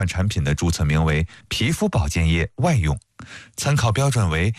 产品的注册名为皮肤保健液外用，参考标准为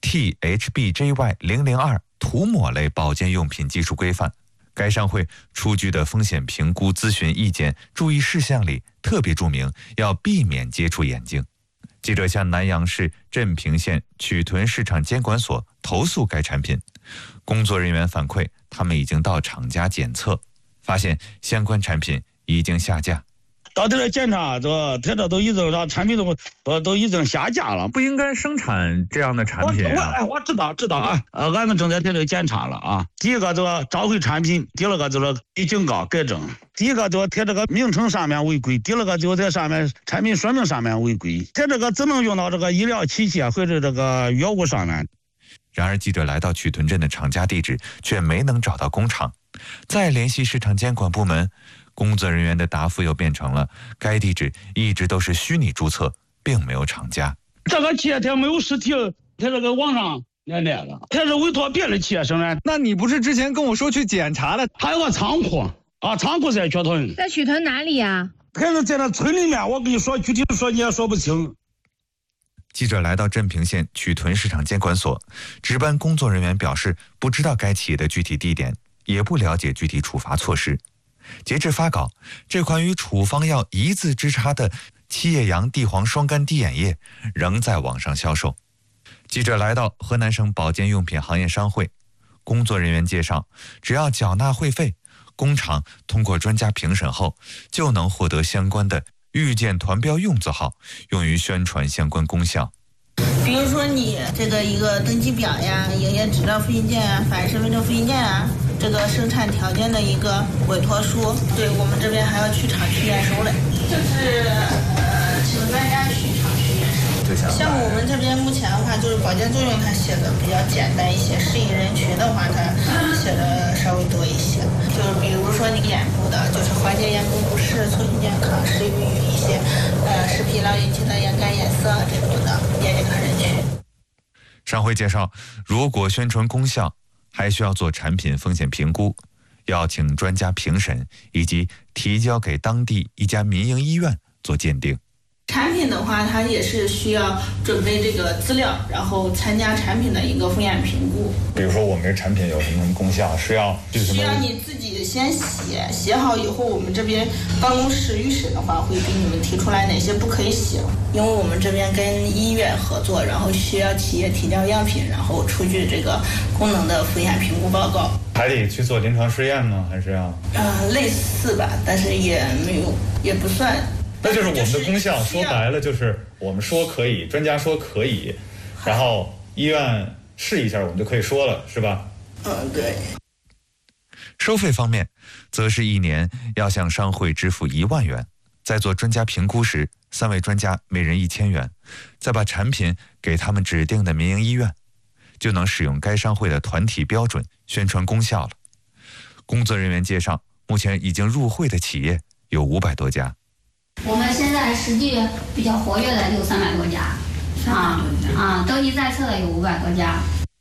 THBJY002 涂抹类保健用品技术规范。该商会出具的风险评估咨询意见注意事项里特别注明要避免接触眼睛。记者向南阳市镇平县曲屯市场监管所投诉该产品，工作人员反馈，他们已经到厂家检测，发现相关产品已经下架。 到这检查，他这都已经让产品都已经下架了， 不应该生产这样的产品啊！ 我知道啊，俺们正在检查了啊。第一个召回产品，第二个给警告改正。第一个贴这个名称上面违规，第二个在上面产品说明上面违规，贴这个只能用到这个医疗器械或者这个药物上面。 然而记者来到曲屯镇的厂家地址，却没能找到工厂，再联系市场监管部门。工作人员的答复又变成了该地址一直都是虚拟注册，并没有厂家。 这个企业它没有实体，它这个网上连带了，它是委托别的企业生产。 那你不是之前跟我说去检查了？ 还有个仓库啊，仓库在曲屯。 在曲屯哪里呀？ 还是在那村里面，我跟你说具体说你也说不清。 记者来到镇平县曲屯市场监管所，值班工作人员表示不知道该企业的具体地点，也不了解具体处罚措施。截至发稿，这款与处方药一字之差的七叶杨地黄双苷滴眼液仍在网上销售。记者来到河南省保健用品行业商会，工作人员介绍，只要缴纳会费，工厂通过专家评审后，就能获得相关的预见团标用字号，用于宣传相关功效。 比如说你这个一个登记表呀、营业执照复印件啊、反身份证复印件啊，这个生产条件的一个委托书，对我们这边还要去厂区验收嘞，就是请专家去厂区验收。像我们这边目前的话，就是保健作用它写的比较简单一些，适宜人群的话，它写的稍微多一些。就是比如说你眼部的，就是缓解眼部不适、促进健康，适于一些视疲劳引起的眼干眼涩这种的眼健康人群。 商会介绍，如果宣传功效，还需要做产品风险评估，要请专家评审，以及提交给当地一家民营医院做鉴定。 产品的话，它也是需要准备这个资料，然后参加产品的一个风险评估。 比如说我们这产品有什么功效，需要你自己先写好以后，我们这边办公室预审的话，会给你们提出来哪些不可以写。因为我们这边跟医院合作，然后需要企业提交样品，然后出具这个功能的风险评估报告。 还得去做临床试验吗？还是要？ 类似吧，但是也没有，也不算。 那就是我们的功效，说白了就是我们说可以，专家说可以，然后医院试一下，我们就可以说了，是吧？ 对。 收费方面，则是一年要向商会支付1万元，在做专家评估时，3位专家每人1000元，再把产品给他们指定的民营医院，就能使用该商会的团体标准宣传功效了。工作人员介绍，目前已经入会的企业有500多家。 我们现在实际比较活跃的有300多家，登记在册的有500多家。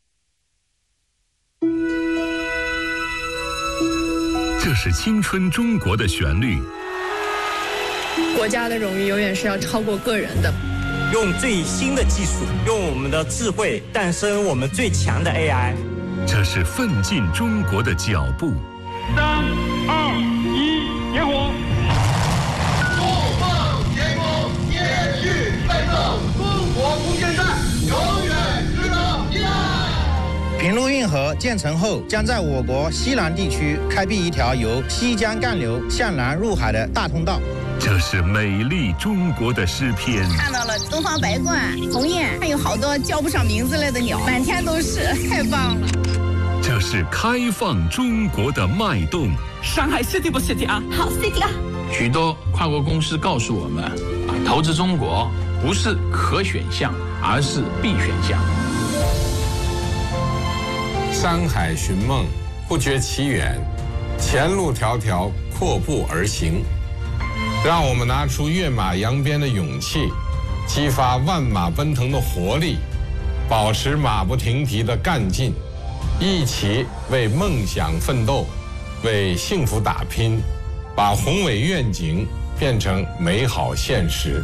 这是青春中国的旋律。 国家的荣誉永远是要超过个人的。 用最新的技术，用我们的智慧诞生我们最强的 AI。 这是奋进中国的脚步。 3、2、1，点火！ 平陆运河建成后，将在我国西南地区开辟一条由西江干流向南入海的大通道。 这是美丽中国的诗篇。 看到了东方白鹳、鸿雁，还有好多叫不上名字来的鸟，满天都是，太棒了。 这是开放中国的脉动。 上海 city 不 city 啊？ 好 city 啊！ 许多跨国公司告诉我们，投资中国不是可选项，而是必选项。 山海寻梦，不觉其远；前路迢迢，阔步而行。让我们拿出跃马扬鞭的勇气，激发万马奔腾的活力，保持马不停蹄的干劲，一起为梦想奋斗，为幸福打拼，把宏伟愿景变成美好现实。